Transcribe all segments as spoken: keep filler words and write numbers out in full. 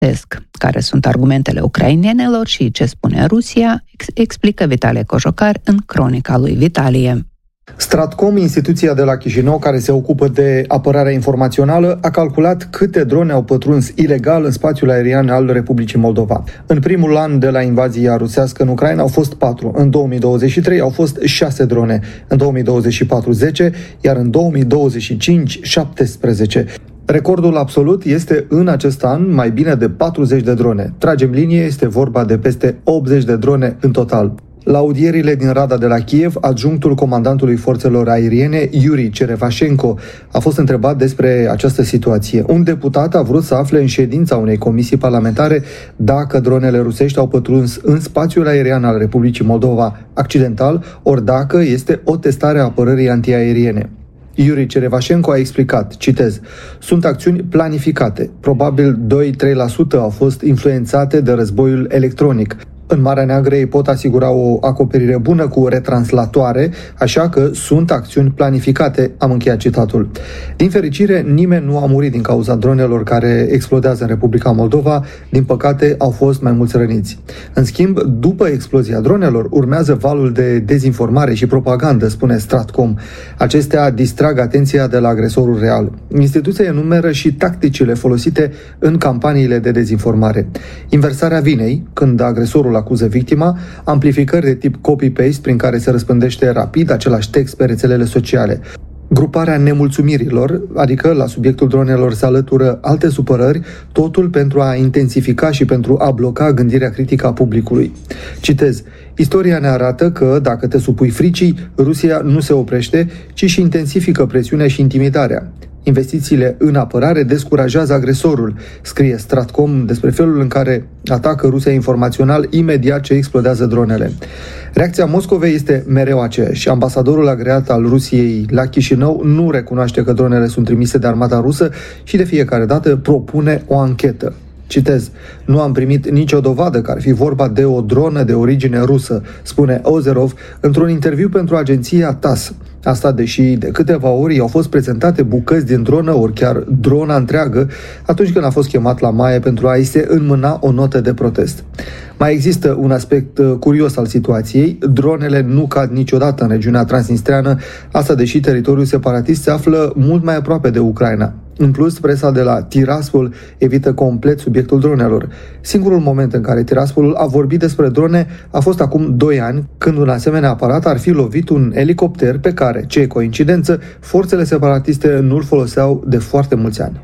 Esc. Care sunt argumentele ucrainenilor și ce spune Rusia, explică Vitalie Cojocar în cronica lui Vitalie. Stratcom, instituția de la Chișinău care se ocupă de apărarea informațională, a calculat câte drone au pătruns ilegal în spațiul aerian al Republicii Moldova. În primul an de la invazia rusească în Ucraina au fost patru, în două mii douăzeci și trei au fost șase drone, în două mii douăzeci și patru zece, iar în două mii douăzeci și cinci șaptesprezece. Recordul absolut este în acest an mai bine de patruzeci de drone. Tragem linie, este vorba de peste optzeci de drone în total. La audierile din Rada de la Kiev, adjunctul comandantului forțelor aeriene, Yuri Cerevașenko, a fost întrebat despre această situație. Un deputat a vrut să afle în ședința unei comisii parlamentare dacă dronele rusești au pătruns în spațiul aerian al Republicii Moldova accidental, ori dacă este o testare a apărării antiaeriene. Yuri Cerevașenko a explicat, citez, sunt acțiuni planificate, probabil doi-trei la sută au fost influențate de războiul electronic. În Marea Neagră ei pot asigura o acoperire bună cu retranslatoare, așa că sunt acțiuni planificate, am încheiat citatul. Din fericire, nimeni nu a murit din cauza dronelor care explodează în Republica Moldova, din păcate au fost mai mulți răniți. În schimb, după explozia dronelor, urmează valul de dezinformare și propagandă, spune Stratcom. Acestea distrag atenția de la agresorul real. Instituția enumeră și tacticile folosite în campaniile de dezinformare. Inversarea vinei, când agresorul acuză victima, amplificări de tip copy-paste prin care se răspândește rapid același text pe rețelele sociale. Gruparea nemulțumirilor, adică la subiectul dronelor se alătură alte supărări, totul pentru a intensifica și pentru a bloca gândirea critică a publicului. Citez, istoria ne arată că, dacă te supui fricii, Rusia nu se oprește, ci și intensifică presiunea și intimidarea. Investițiile în apărare descurajează agresorul, scrie Stratcom despre felul în care atacă Rusia informațional imediat ce explodează dronele. Reacția Moscovei este mereu aceeași. Ambasadorul agreat al Rusiei la Chișinău nu recunoaște că dronele sunt trimise de armata rusă și de fiecare dată propune o anchetă. Citez, nu am primit nicio dovadă că ar fi vorba de o dronă de origine rusă, spune Ozerov într-un interviu pentru agenția T A S. Asta deși de câteva ori au fost prezentate bucăți din dronă, ori chiar drona întreagă, atunci când a fost chemat la Maie pentru a-i se înmâna o notă de protest. Mai există un aspect curios al situației. Dronele nu cad niciodată în regiunea transnistreană, asta deși teritoriul separatist se află mult mai aproape de Ucraina. În plus, presa de la Tiraspol evită complet subiectul dronelor. Singurul moment în care Tiraspolul a vorbit despre drone a fost acum doi ani, când un asemenea aparat ar fi lovit un elicopter pe care, ce coincidență, forțele separatiste nu-l foloseau de foarte mulți ani.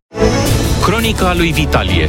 Cronica lui Vitalie.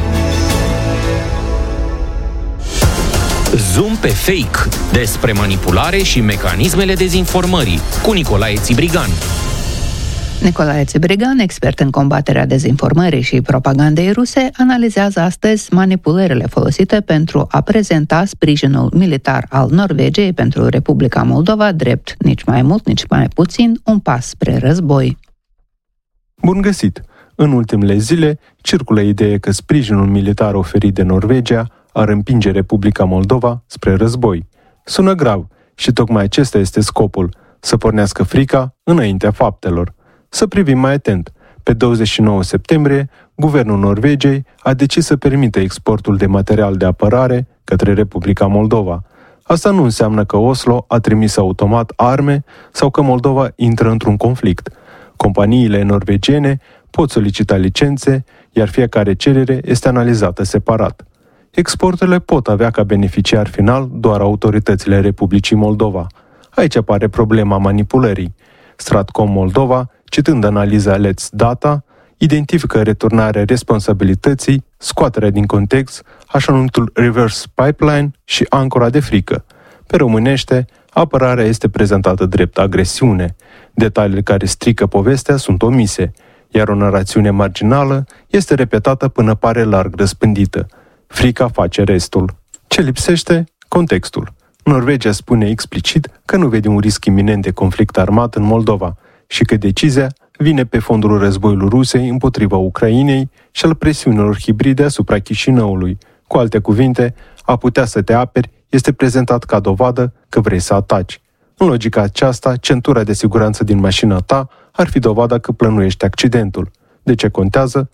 Zoom pe fake, despre manipulare și mecanismele dezinformării, cu Nicolae Țibrigan. Nicolae Țibrigan, expert în combaterea dezinformării și propagandei ruse, analizează astăzi manipulările folosite pentru a prezenta sprijinul militar al Norvegiei pentru Republica Moldova drept, nici mai mult, nici mai puțin, un pas spre război. Bun găsit! În ultimele zile circulă ideea că sprijinul militar oferit de Norvegia ar împinge Republica Moldova spre război. Sună grav și tocmai acesta este scopul, să pornească frica înaintea faptelor. Să privim mai atent. Pe douăzeci și nouă septembrie, guvernul Norvegiei a decis să permită exportul de material de apărare către Republica Moldova. Asta nu înseamnă că Oslo a trimis automat arme sau că Moldova intră într-un conflict. Companiile norvegiene pot solicita licențe, iar fiecare cerere este analizată separat. Exporturile pot avea ca beneficiar final doar autoritățile Republicii Moldova. Aici apare problema manipulării. Stratcom Moldova, citând analiza Let's Data, identifică returnarea responsabilității, scoaterea din context, așa numitul reverse pipeline și ancora de frică. Pe românește, apărarea este prezentată drept agresiune. Detaliile care strică povestea sunt omise, iar o narațiune marginală este repetată până pare larg răspândită. Frica face restul. Ce lipsește? Contextul. Norvegia spune explicit că nu vede un risc iminent de conflict armat în Moldova și că decizia vine pe fondul războiului Rusiei împotriva Ucrainei și al presiunilor hibride asupra Chișinăului. Cu alte cuvinte, a putea să te aperi este prezentat ca dovadă că vrei să ataci. În logica aceasta, centura de siguranță din mașina ta ar fi dovada că plănuiești accidentul. De ce contează?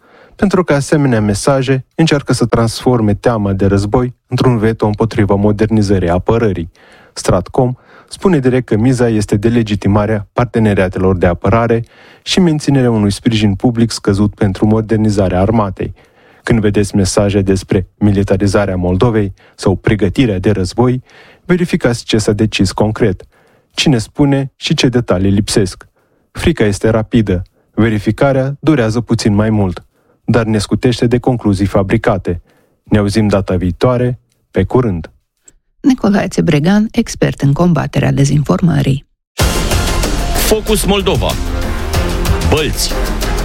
pentru că asemenea mesaje încearcă să transforme teama de război într-un veto împotriva modernizării apărării. Stratcom spune direct că miza este delegitimarea parteneriatelor de apărare și menținerea unui sprijin public scăzut pentru modernizarea armatei. Când vedeți mesaje despre militarizarea Moldovei sau pregătirea de război, verificați ce s-a decis concret, cine spune și ce detalii lipsesc. Frica este rapidă, verificarea durează puțin mai mult, dar ne scutește de concluzii fabricate. Ne auzim data viitoare, pe curând. Nicolae Țebregan, expert în combaterea dezinformării. Focus Moldova. Bălți.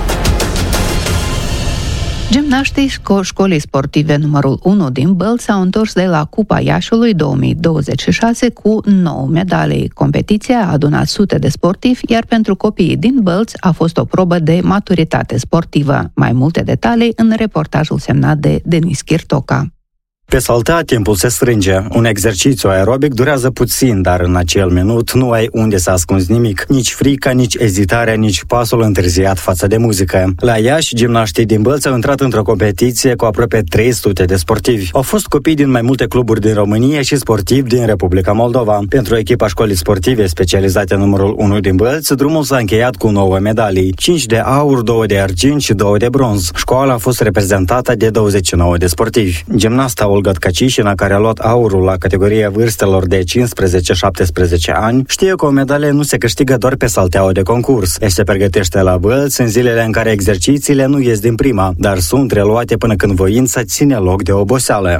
Gimnaștii școlii sportive numărul unu din Bălți s-au întors de la Cupa Iașului două mii douăzeci și șase cu nouă medalii. Competiția a adunat sute de sportivi, iar pentru copiii din Bălți a fost o probă de maturitate sportivă. Mai multe detalii în reportajul semnat de Denis Chirtoca. Pe saltea timpul se strânge. Un exercițiu aerobic durează puțin, dar în acel minut nu ai unde să ascunzi nimic. Nici frica, nici ezitarea, nici pasul întârziat față de muzică. La Iași, gimnaștii din Bălți au intrat într-o competiție cu aproape trei sute de sportivi. Au fost copii din mai multe cluburi din România și sportivi din Republica Moldova. Pentru echipa școlii sportive specializate în numărul unu din Bălți, drumul s-a încheiat cu nouă medalii. cinci de aur, două de argint și două de bronz. Școala a fost reprezentată de douăzeci și nouă de sportivi. Gimnasta Olga Tkacișina, care a luat aurul la categoria vârstelor de cincisprezece șaptesprezece ani, știe că o medalie nu se câștigă doar pe salteaua de concurs. Ea se pregătește la Bălți în zilele în care exercițiile nu ies din prima, dar sunt reluate până când voința ține loc de oboseală.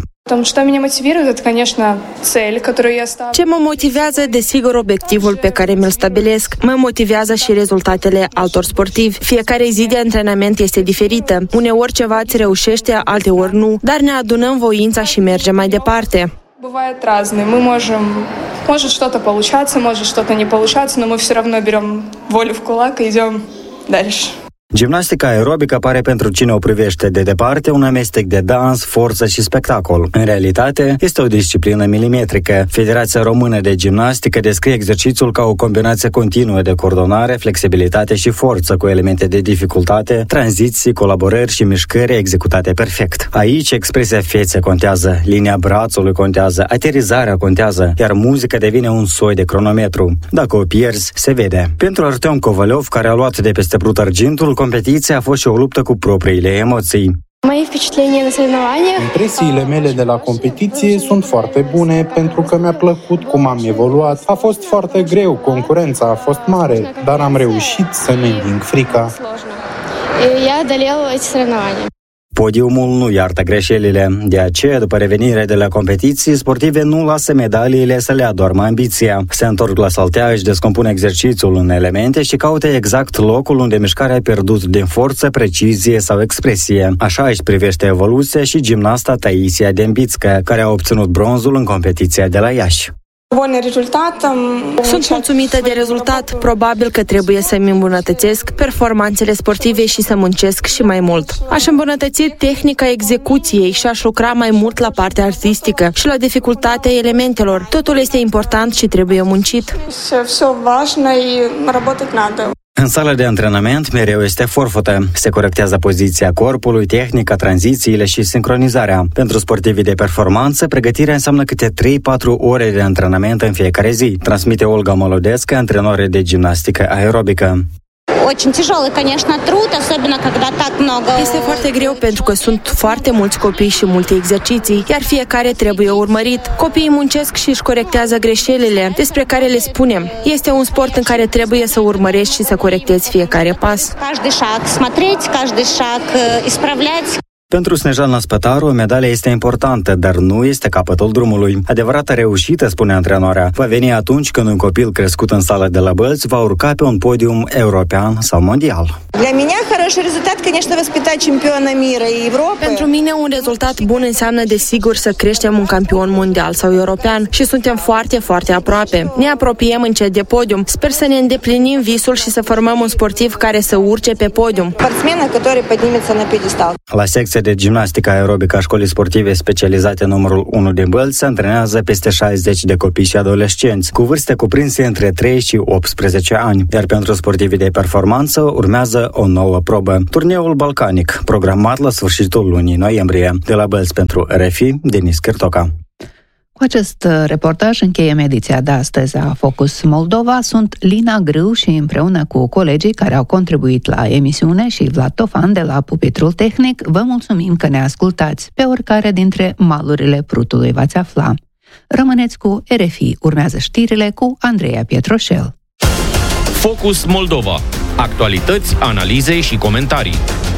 Ce mă motivează, desigur, obiectivul pe care mi-l stabilesc. Mă motivează și rezultatele altor sportivi. Fiecare zi de antrenament este diferită. Uneori ceva îți reușește, alteori nu, dar ne adunăm voința și mergem mai departe. Бывает разное. Мы можем, может что-то получаться, может что-то не получаться, но мы все равно берем волю в кулак и идем дальше. Gimnastica aerobică pare pentru cine o privește de departe un amestec de dans, forță și spectacol. În realitate, este o disciplină milimetrică. Federația Română de Gimnastică descrie exercițiul ca o combinație continuă de coordonare, flexibilitate și forță cu elemente de dificultate, tranziții, colaborări și mișcări executate perfect. Aici expresia feței contează, linia brațului contează, aterizarea contează, iar muzica devine un soi de cronometru. Dacă o pierzi, se vede. Pentru Artem Kovalev, care a luat de peste Prut argintul, competiția a fost și o luptă cu propriile emoții. Impresiile mele de la competiție sunt foarte bune pentru că mi-a plăcut cum am evoluat. A fost foarte greu, concurența a fost mare, dar am reușit să-mi înving frica. Podiumul nu iartă greșelile. De aceea, după revenirea de la competiții, sportive nu lasă medaliile să le adormă ambiția. Se întorc la saltea, își descompun exercițiul în elemente și caută exact locul unde mișcarea a pierdut din forță, precizie sau expresie. Așa își privește evoluția și gimnasta Taisia Dembițcă, care a obținut bronzul în competiția de la Iași. Sunt mulțumită de rezultat. Probabil că trebuie să-mi îmbunătățesc performanțele sportive și să muncesc și mai mult. Aș îmbunătăți tehnica execuției și aș lucra mai mult la partea artistică și la dificultatea elementelor. Totul este important și trebuie muncit. În sala de antrenament mereu este forfotă. Se corectează poziția corpului, tehnica, tranzițiile și sincronizarea. Pentru sportivii de performanță, pregătirea înseamnă câte trei patru ore de antrenament în fiecare zi, transmite Olga Molodescu, antrenore de gimnastică aerobică. Este foarte greu pentru că sunt foarte mulți copii și multe exerciții, iar fiecare trebuie urmărit. Copiii muncesc și își corectează greșelile despre care le spunem. Este un sport în care trebuie să urmărești și să corectezi fiecare pas. Pentru Snejana Spătaru, medalia este importantă, dar nu este capătul drumului. Adevărată reușită, spune antrenoarea, va veni atunci când un copil crescut în sală de la Bălți va urca pe un podium european sau mondial. Pentru mine un rezultat bun înseamnă desigur să creștem un campion mondial sau european și suntem foarte, foarte aproape. Ne apropiem încet de podium. Sper să ne îndeplinim visul și să formăm un sportiv care să urce pe podium. La secția de gimnastică aerobică a școlii sportive specializate numărul unu din Bălți se antrenează peste șaizeci de copii și adolescenți, cu vârste cuprinse între trei și optsprezece ani, iar pentru sportivii de performanță urmează o nouă probă. probă. Turneul balcanic, programat la sfârșitul lunii noiembrie. De la Bălți pentru R F I, Denis Chirtoca. Cu acest reportaj încheiem ediția de astăzi a Focus Moldova. Sunt Lina Grâu și împreună cu colegii care au contribuit la emisiune și Vlad Tofan de la pupitrul tehnic, vă mulțumim că ne ascultați. Pe oricare dintre malurile Prutului v-ați afla. Rămâneți cu R F I. Urmează știrile cu Andreea Pietroșel. Focus Moldova. Actualități, analize și comentarii.